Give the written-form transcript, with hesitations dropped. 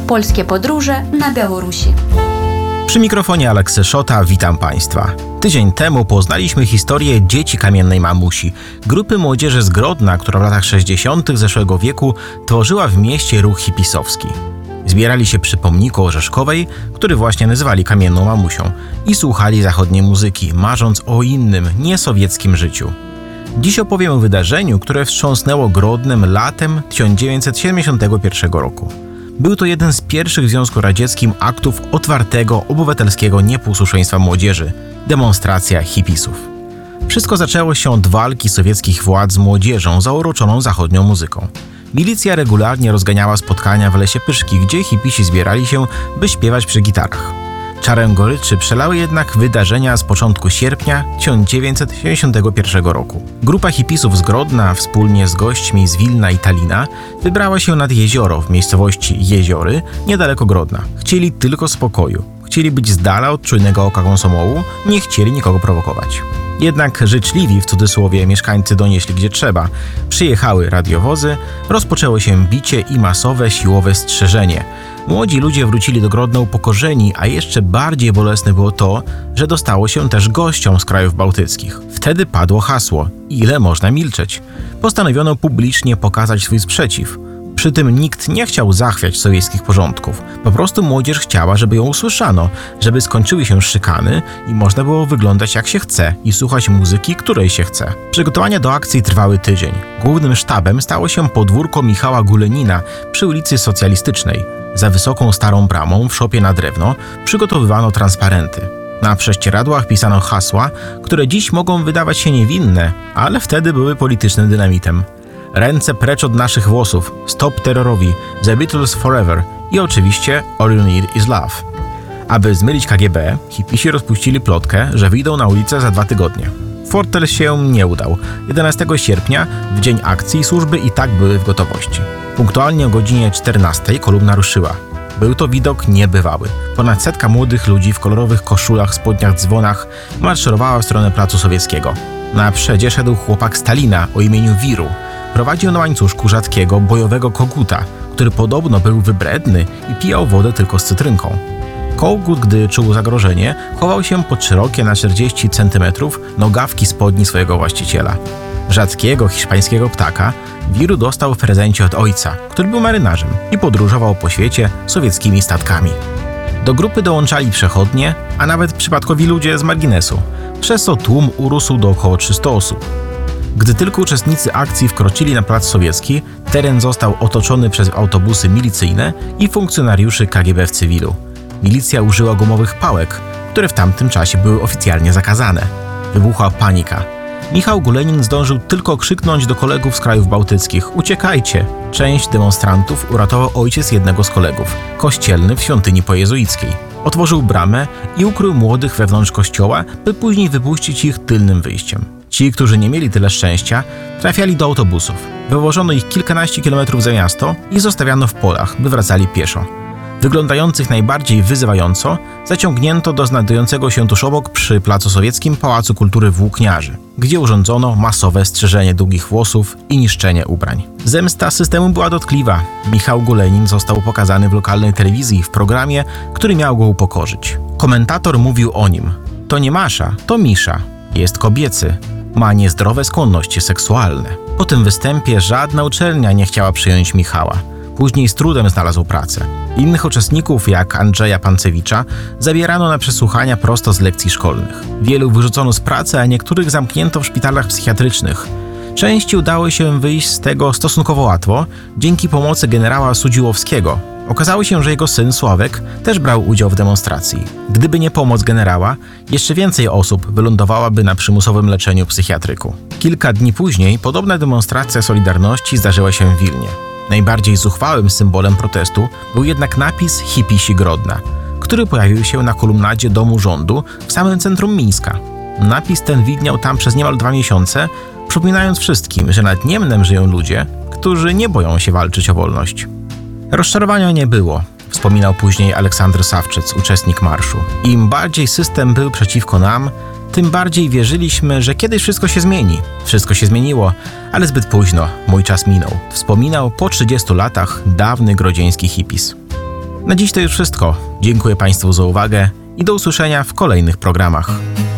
Polskie podróże na Białorusi. Przy mikrofonie Aleksy Szota, witam Państwa. Tydzień temu poznaliśmy historię Dzieci Kamiennej Mamusi, grupy młodzieży z Grodna, która w latach 60. zeszłego wieku tworzyła w mieście ruch hipisowski. Zbierali się przy pomniku Orzeszkowej, który właśnie nazywali Kamienną Mamusią, i słuchali zachodniej muzyki, marząc o innym, niesowieckim życiu. Dziś opowiem o wydarzeniu, które wstrząsnęło Grodnem latem 1971 roku. Był to jeden z pierwszych w Związku Radzieckim aktów otwartego, obywatelskiego nieposłuszeństwa młodzieży – demonstracja hipisów. Wszystko zaczęło się od walki sowieckich władz z młodzieżą zauroczoną zachodnią muzyką. Milicja regularnie rozganiała spotkania w Lesie Pyszki, gdzie hipisi zbierali się, by śpiewać przy gitarach. Czarem goryczy przelały jednak wydarzenia z początku sierpnia 1971 roku. Grupa hipisów z Grodna wspólnie z gośćmi z Wilna i Talina wybrała się nad jezioro w miejscowości Jeziory, niedaleko Grodna. Chcieli tylko spokoju. Chcieli być z dala od czujnego oka Komsomołu, nie chcieli nikogo prowokować. Jednak życzliwi, w cudzysłowie, mieszkańcy donieśli gdzie trzeba. Przyjechały radiowozy, rozpoczęło się bicie i masowe siłowe strzeżenie. Młodzi ludzie wrócili do Grodna upokorzeni, a jeszcze bardziej bolesne było to, że dostało się też gościom z krajów bałtyckich. Wtedy padło hasło: ile można milczeć? Postanowiono publicznie pokazać swój sprzeciw. Przy tym nikt nie chciał zachwiać sowieckich porządków. Po prostu młodzież chciała, żeby ją usłyszano, żeby skończyły się szykany i można było wyglądać jak się chce i słuchać muzyki, której się chce. Przygotowania do akcji trwały tydzień. Głównym sztabem stało się podwórko Michała Gulenina przy ulicy Socjalistycznej. Za wysoką starą bramą w szopie na drewno przygotowywano transparenty. Na prześcieradłach pisano hasła, które dziś mogą wydawać się niewinne, ale wtedy były politycznym dynamitem. Ręce precz od naszych włosów, stop terrorowi, The Beatles Forever i oczywiście All You Need Is Love. Aby zmylić KGB, hipisi rozpuścili plotkę, że wyjdą na ulicę za 2 tygodnie. Fortel się nie udał. 11 sierpnia, w dzień akcji, służby i tak były w gotowości. Punktualnie o godzinie 14 kolumna ruszyła. Był to widok niebywały. Ponad 100 młodych ludzi w kolorowych koszulach, spodniach, dzwonach maszerowała w stronę Placu Sowieckiego. Na przodzie szedł chłopak Stalina o imieniu Wiru. Prowadził na łańcuszku rzadkiego, bojowego koguta, który podobno był wybredny i pijał wodę tylko z cytrynką. Kogut, gdy czuł zagrożenie, chował się pod szerokie na 40 cm nogawki spodni swojego właściciela. Rzadkiego hiszpańskiego ptaka Wiru dostał w prezencie od ojca, który był marynarzem i podróżował po świecie sowieckimi statkami. Do grupy dołączali przechodnie, a nawet przypadkowi ludzie z marginesu, przez co tłum urósł do około 300 osób. Gdy tylko uczestnicy akcji wkroczyli na Plac Sowiecki, teren został otoczony przez autobusy milicyjne i funkcjonariuszy KGB w cywilu. Milicja użyła gumowych pałek, które w tamtym czasie były oficjalnie zakazane. Wybuchła panika. Michał Gulenin zdążył tylko krzyknąć do kolegów z krajów bałtyckich: uciekajcie! Część demonstrantów uratował ojciec jednego z kolegów, kościelny w świątyni pojezuickiej. Otworzył bramę i ukrył młodych wewnątrz kościoła, by później wypuścić ich tylnym wyjściem. Ci, którzy nie mieli tyle szczęścia, trafiali do autobusów. Wywożono ich kilkanaście kilometrów za miasto i zostawiano w polach, by wracali pieszo. Wyglądających najbardziej wyzywająco zaciągnięto do znajdującego się tuż obok przy Placu Sowieckim Pałacu Kultury Włókniarzy, gdzie urządzono masowe strzyżenie długich włosów i niszczenie ubrań. Zemsta systemu była dotkliwa. Michał Gulenin został pokazany w lokalnej telewizji w programie, który miał go upokorzyć. Komentator mówił o nim: to nie Masza, to Misza. Jest kobiecy. Ma niezdrowe skłonności seksualne. Po tym występie żadna uczelnia nie chciała przyjąć Michała. Później z trudem znalazł pracę. Innych uczestników, jak Andrzeja Pancewicza, zabierano na przesłuchania prosto z lekcji szkolnych. Wielu wyrzucono z pracy, a niektórych zamknięto w szpitalach psychiatrycznych. Części udało się wyjść z tego stosunkowo łatwo dzięki pomocy generała Sudziłowskiego. Okazało się, że jego syn Sławek też brał udział w demonstracji. Gdyby nie pomoc generała, jeszcze więcej osób wylądowałaby na przymusowym leczeniu psychiatryku. Kilka dni później podobna demonstracja Solidarności zdarzyła się w Wilnie. Najbardziej zuchwałym symbolem protestu był jednak napis Hipisi Grodna, który pojawił się na kolumnadzie Domu Rządu w samym centrum Mińska. Napis ten widniał tam przez niemal 2 miesiące, przypominając wszystkim, że nad Niemnem żyją ludzie, którzy nie boją się walczyć o wolność. Rozczarowania nie było, wspominał później Aleksander Sawczyc, uczestnik marszu. Im bardziej system był przeciwko nam, tym bardziej wierzyliśmy, że kiedyś wszystko się zmieni. Wszystko się zmieniło, ale zbyt późno, mój czas minął. Wspominał po 30 latach dawny grodzieński hipis. Na dziś to już wszystko. Dziękuję Państwu za uwagę i do usłyszenia w kolejnych programach.